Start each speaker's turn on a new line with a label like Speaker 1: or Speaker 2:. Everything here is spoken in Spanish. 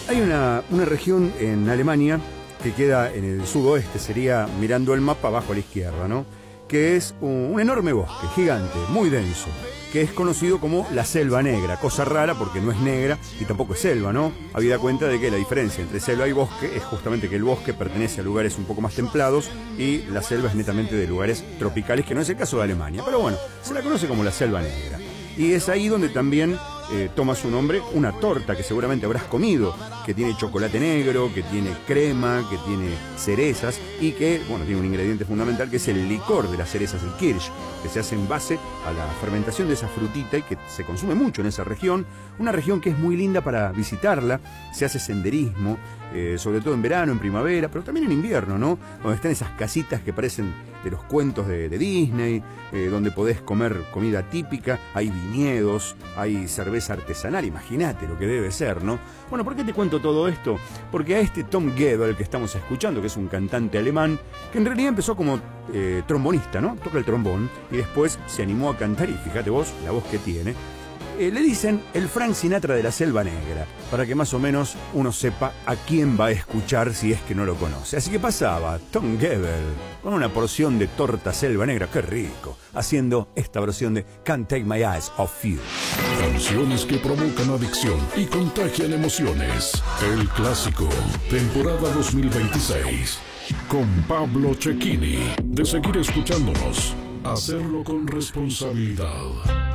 Speaker 1: Hay una región en Alemania que queda en el sudoeste, sería mirando el mapa abajo a la izquierda, ¿no? Que es un enorme bosque, gigante, muy denso, que es conocido como la Selva Negra, cosa rara porque no es negra y tampoco es selva, ¿no? Habida cuenta de que la diferencia entre selva y bosque es justamente que el bosque pertenece a lugares un poco más templados y la selva es netamente de lugares tropicales, que no es el caso de Alemania, pero bueno, se la conoce como la Selva Negra. Y es ahí donde también toma su nombre una torta que seguramente habrás comido, que tiene chocolate negro, que tiene crema, que tiene cerezas y que, bueno, tiene un ingrediente fundamental que es el licor de las cerezas, el kirsch, que se hace en base a la fermentación de esa frutita y que se consume mucho en esa región, una región que es muy linda para visitarla, se hace senderismo, sobre todo en verano, en primavera, pero también en invierno, ¿no? Donde están esas casitas que parecen de los cuentos de Disney, donde podés comer comida típica, hay viñedos, hay cerveza artesanal, imagínate lo que debe ser, ¿no? Bueno, ¿por qué te cuento todo esto? Porque a este Tom Gebel que estamos escuchando, que es un cantante alemán, que en realidad empezó como trombonista, ¿no? Toca el trombón y después se animó a cantar y fíjate vos la voz que tiene. Le dicen el Frank Sinatra de la Selva Negra, para que más o menos uno sepa a quién va a escuchar si es que no lo conoce. Así que pasaba Tom Gebel con una porción de torta Selva Negra, qué rico, haciendo esta versión de Can't Take My Eyes Off You.
Speaker 2: Canciones que provocan adicción y contagian emociones. El clásico, temporada 2026. Con Pablo Cecchini. De seguir escuchándonos, hacerlo con responsabilidad.